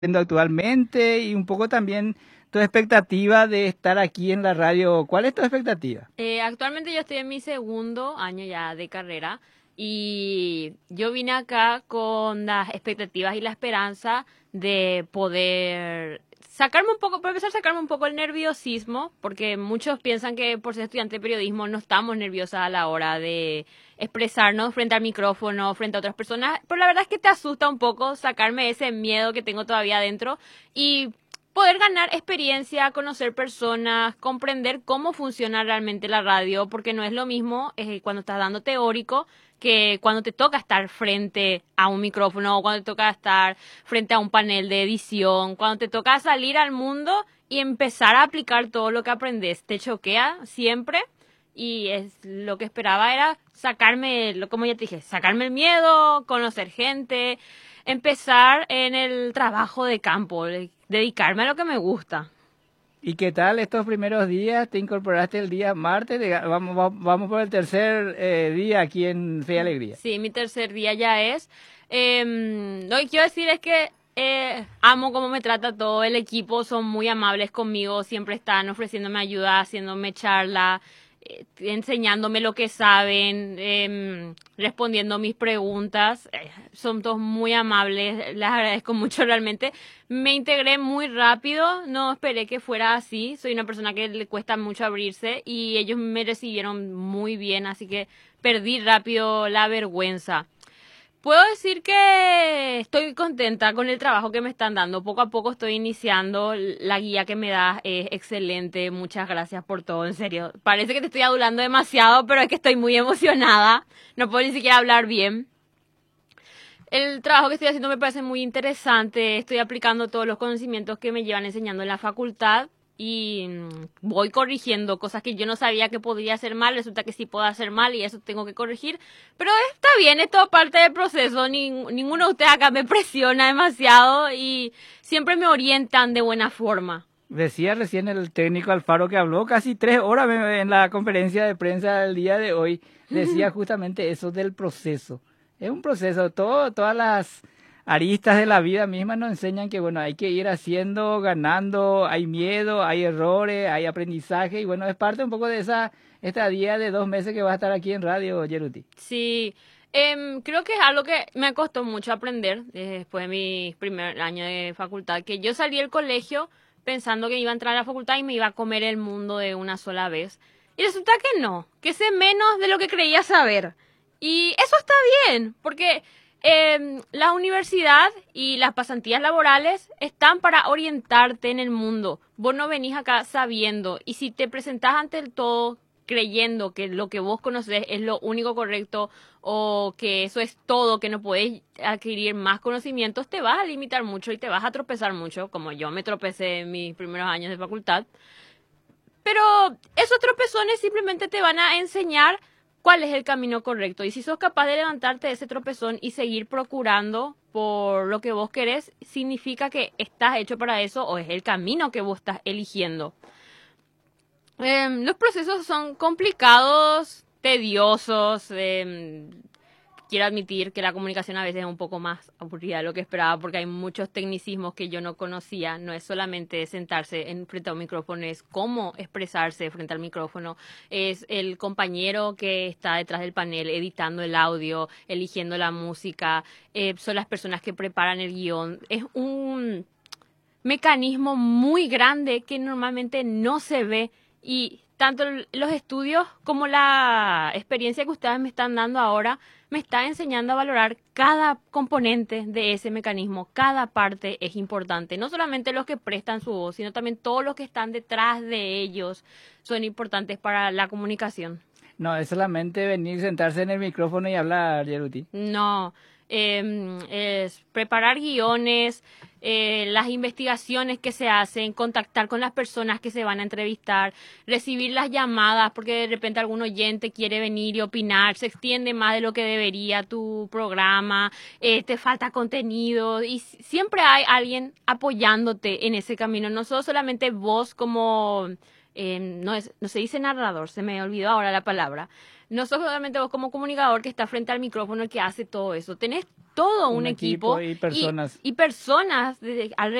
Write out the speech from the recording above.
haciendo actualmente y un poco también tu expectativa de estar aquí en la radio. ¿Cuál es tu expectativa? Actualmente yo estoy en mi segundo año ya de carrera y yo vine acá con las expectativas y la esperanza de poder sacarme un poco, para empezar a sacarme un poco el nerviosismo, porque muchos piensan que por ser estudiante de periodismo no estamos nerviosas a la hora de expresarnos frente al micrófono, frente a otras personas, pero la verdad es que te asusta un poco sacarme ese miedo que tengo todavía adentro y poder ganar experiencia, conocer personas, comprender cómo funciona realmente la radio, porque no es lo mismo cuando estás dando teórico que cuando te toca estar frente a un micrófono o cuando te toca estar frente a un panel de edición, cuando te toca salir al mundo y empezar a aplicar todo lo que aprendes. Te choquea siempre y es lo que esperaba era sacarme, como ya te dije, sacarme el miedo, conocer gente, empezar en el trabajo de campo, dedicarme a lo que me gusta. ¿Y qué tal estos primeros días? ¿Te incorporaste el día martes? Vamos por el tercer día aquí en Fe y Alegría. Sí, mi tercer día ya es. Lo que quiero decir es que amo cómo me trata todo el equipo, son muy amables conmigo, siempre están ofreciéndome ayuda, haciéndome charla, enseñándome lo que saben, respondiendo mis preguntas. Son todos muy amables, les agradezco mucho realmente. Me integré muy rápido, no esperé que fuera así. Soy una persona que le cuesta mucho abrirse y ellos me recibieron muy bien, así que perdí rápido la vergüenza. Puedo decir que estoy contenta con el trabajo que me están dando. Poco a poco estoy iniciando. La guía que me das es excelente. Muchas gracias por todo, en serio. Parece que te estoy adulando demasiado, pero es que estoy muy emocionada. No puedo ni siquiera hablar bien. El trabajo que estoy haciendo me parece muy interesante. Estoy aplicando todos los conocimientos que me llevan enseñando en la facultad y voy corrigiendo cosas que yo no sabía que podría hacer mal. Resulta que sí puedo hacer mal y eso tengo que corregir. Pero está bien, es todo parte del proceso. Ninguno de ustedes acá me presiona demasiado y siempre me orientan de buena forma. Decía recién el técnico Alfaro que habló casi 3 horas en la conferencia de prensa del día de hoy. Decía justamente eso del proceso. Es un proceso, todas las aristas de la vida misma nos enseñan que, bueno, hay que ir haciendo, ganando, hay miedo, hay errores, hay aprendizaje y, bueno, es parte un poco de esa estadía de 2 meses que va a estar aquí en radio, Yeruti. Sí, creo que es algo que me costó mucho aprender después de mi primer año de facultad, que yo salí del colegio pensando que iba a entrar a la facultad y me iba a comer el mundo de una sola vez. Y resulta que no, que sé menos de lo que creía saber. Y eso está bien, porque la universidad y las pasantías laborales están para orientarte en el mundo. Vos no venís acá sabiendo. Y si te presentás ante el todo creyendo que lo que vos conocés es lo único correcto o que eso es todo, que no podés adquirir más conocimientos, te vas a limitar mucho y te vas a tropezar mucho, como yo me tropecé en mis primeros años de facultad. Pero esos tropezones simplemente te van a enseñar cuál es el camino correcto. Y si sos capaz de levantarte de ese tropezón y seguir procurando por lo que vos querés, significa que estás hecho para eso o es el camino que vos estás eligiendo. Los procesos son complicados, tediosos. Quiero admitir que la comunicación a veces es un poco más aburrida de lo que esperaba porque hay muchos tecnicismos que yo no conocía. No es solamente sentarse frente a un micrófono, es cómo expresarse frente al micrófono. Es el compañero que está detrás del panel editando el audio, eligiendo la música. Son las personas que preparan el guión. Es un mecanismo muy grande que normalmente no se ve y tanto los estudios como la experiencia que ustedes me están dando ahora me está enseñando a valorar cada componente de ese mecanismo, cada parte es importante, no solamente los que prestan su voz, sino también todos los que están detrás de ellos son importantes para la comunicación. No, es solamente venir, sentarse en el micrófono y hablar, Yeruti. No, es preparar guiones, las investigaciones que se hacen, contactar con las personas que se van a entrevistar, recibir las llamadas porque de repente algún oyente quiere venir y opinar, se extiende más de lo que debería tu programa, te falta contenido y siempre hay alguien apoyándote en ese camino, no sos solamente vos como no se dice narrador, se me olvidó ahora la palabra. No sos solamente vos como comunicador que está frente al micrófono el que hace todo eso. Tenés todo un equipo y personas. y personas